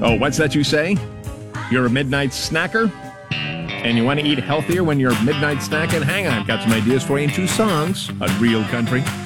Oh, what's that you say? You're a midnight snacker? And you want to eat healthier when you're midnight snacking? Hang on, got some ideas for you in 2 songs on Real Country.